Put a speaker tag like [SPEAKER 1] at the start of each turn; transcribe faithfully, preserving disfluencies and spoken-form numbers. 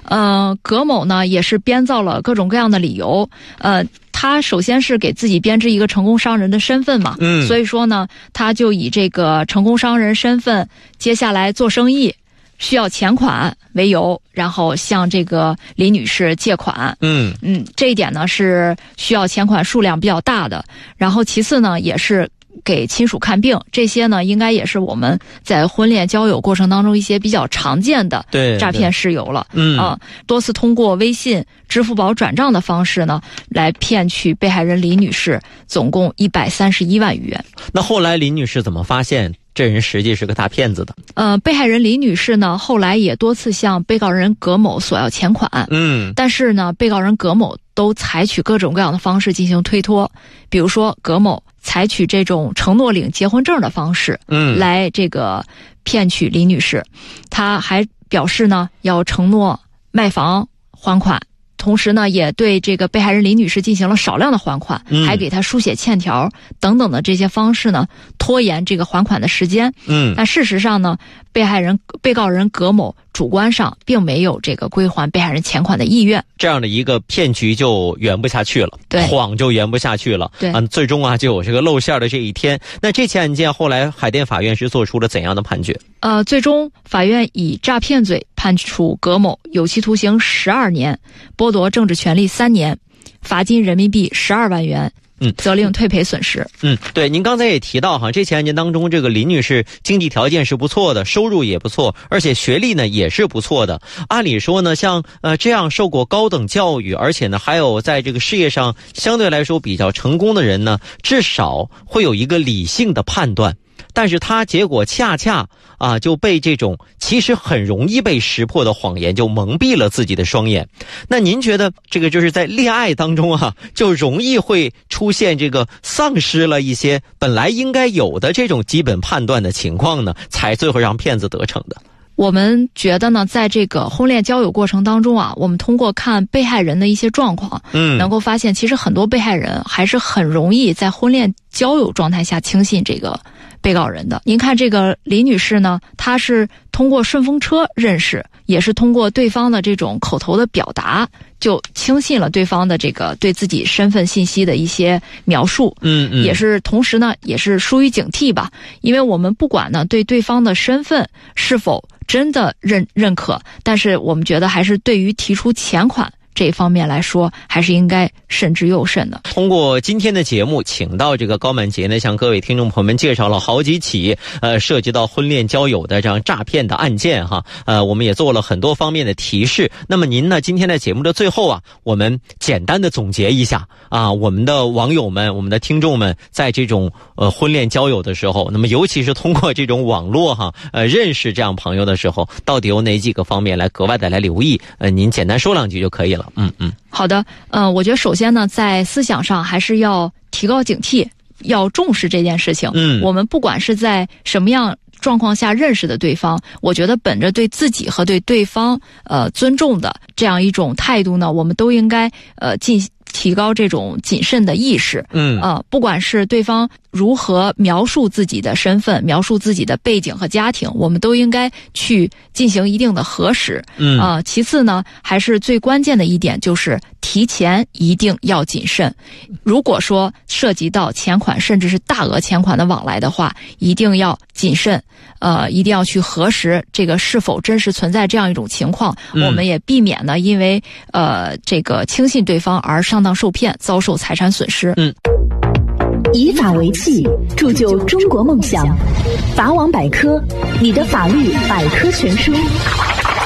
[SPEAKER 1] 呃，葛某呢也是编造了各种各样的理由，呃。他首先是给自己编织一个成功商人的身份嘛，
[SPEAKER 2] 嗯，
[SPEAKER 1] 所以说呢，他就以这个成功商人身份，接下来做生意需要钱款为由，然后向这个李女士借款。
[SPEAKER 2] 嗯
[SPEAKER 1] 嗯，这一点呢是需要钱款数量比较大的。然后其次呢，也是给亲属看病，这些呢应该也是我们在婚恋交友过程当中一些比较常见的诈骗事由了。
[SPEAKER 2] 嗯
[SPEAKER 1] 啊，多次通过微信、支付宝转账的方式呢，来骗取被害人李女士总共一百三十一万余元。
[SPEAKER 2] 那后来李女士怎么发现这人实际是个大骗子的？
[SPEAKER 1] 呃，被害人李女士呢，后来也多次向被告人葛某索要钱款。
[SPEAKER 2] 嗯，
[SPEAKER 1] 但是呢，被告人葛某都采取各种各样的方式进行推脱，比如说葛某采取这种承诺领结婚证的方式，
[SPEAKER 2] 嗯，
[SPEAKER 1] 来这个骗取李女士。他还表示呢，要承诺卖房还款。同时呢，也对这个被害人李女士进行了少量的还款，
[SPEAKER 2] 嗯、
[SPEAKER 1] 还给她书写欠条等等的这些方式呢，拖延这个还款的时间。
[SPEAKER 2] 嗯，
[SPEAKER 1] 但事实上呢，被害人被告人葛某主观上并没有这个归还被害人钱款的意愿，
[SPEAKER 2] 这样的一个骗局就圆不下去了，
[SPEAKER 1] 对，
[SPEAKER 2] 谎就圆不下去了，
[SPEAKER 1] 对，
[SPEAKER 2] 嗯，最终啊就有这个露馅的这一天。那这起案件后来海淀法院是做出了怎样的判决？
[SPEAKER 1] 呃，最终法院以诈骗罪判处葛某有期徒刑十二年，剥夺政治权利三年，罚金人民币十二万元。
[SPEAKER 2] 嗯，
[SPEAKER 1] 责令退赔损失。
[SPEAKER 2] 嗯，对，您刚才也提到哈，这起案件当中，这个李女士经济条件是不错的，收入也不错，而且学历呢也是不错的。按理说呢，像呃这样受过高等教育，而且呢还有在这个事业上相对来说比较成功的人呢，至少会有一个理性的判断。但是他结果恰恰啊就被这种其实很容易被识破的谎言就蒙蔽了自己的双眼。那您觉得这个就是在恋爱当中啊，就容易会出现这个丧失了一些本来应该有的这种基本判断的情况呢，才最后让骗子得逞的？
[SPEAKER 1] 我们觉得呢，在这个婚恋交友过程当中啊，我们通过看被害人的一些状况，
[SPEAKER 2] 嗯，
[SPEAKER 1] 能够发现其实很多被害人还是很容易在婚恋交友状态下轻信这个被告人的。您看这个李女士呢，她是通过顺风车认识，也是通过对方的这种口头的表达，就轻信了对方的这个对自己身份信息的一些描述。
[SPEAKER 2] 嗯嗯，
[SPEAKER 1] 也是同时呢，也是疏于警惕吧，因为我们不管呢对对方的身份是否真的认认可，但是我们觉得还是对于提出钱款这一方面来说，还是应该慎之又慎的。
[SPEAKER 2] 通过今天的节目，请到这个高满杰呢，向各位听众朋友们介绍了好几起呃涉及到婚恋交友的这样诈骗的案件哈。呃，我们也做了很多方面的提示。那么您呢，今天在节目的最后啊，我们简单的总结一下啊，我们的网友们、我们的听众们在这种呃婚恋交友的时候，那么尤其是通过这种网络哈呃认识这样朋友的时候，到底有哪几个方面来格外的来留意？呃，您简单说两句就可以了。嗯嗯，
[SPEAKER 1] 好的，呃，我觉得首先呢，在思想上还是要提高警惕，要重视这件事情。
[SPEAKER 2] 嗯，
[SPEAKER 1] 我们不管是在什么样状况下认识的对方，我觉得本着对自己和对对方呃尊重的这样一种态度呢，我们都应该呃进提高这种谨慎的意识。
[SPEAKER 2] 嗯，
[SPEAKER 1] 呃，不管是对方如何描述自己的身份，描述自己的背景和家庭，我们都应该去进行一定的核实。
[SPEAKER 2] 嗯，
[SPEAKER 1] 啊、呃，其次呢，还是最关键的一点就是提前一定要谨慎。如果说涉及到钱款甚至是大额钱款的往来的话，一定要谨慎，呃，一定要去核实这个是否真实存在这样一种情况。
[SPEAKER 2] 嗯、
[SPEAKER 1] 我们也避免呢，因为呃这个轻信对方而上当受骗，遭受财产损失。
[SPEAKER 2] 嗯。
[SPEAKER 3] 以法为器，铸就中国梦想。法网百科，你的法律百科全书。